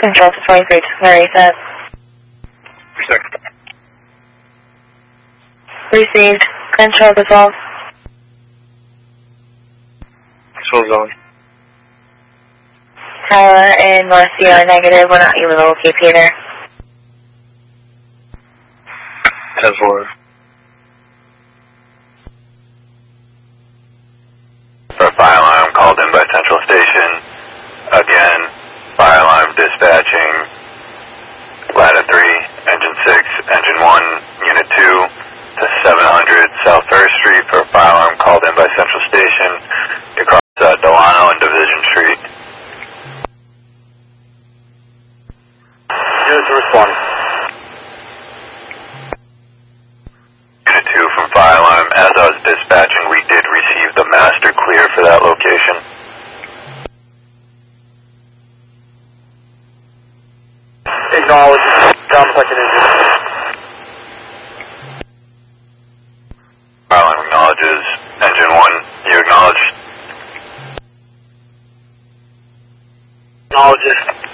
Control to 23, where is that? Received. Control dissolve. Control zone. Tower and North Sierra negative, we're not able to locate Peter. 10-4. For fire alarm called in by Central Station. Again, fire alarm dispatching. Ladder 3, Engine 6, Engine 1, Unit 2 to 700 South First Street for a fire alarm called in by Central Station across Delano and Division Street. Unit to respond. Unit 2 from fire alarm. As I was dispatching, we did receive the master clear for that location. Acknowledge. Complex and engine. Fire alarm acknowledges. Engine 1, you acknowledge? Acknowledges.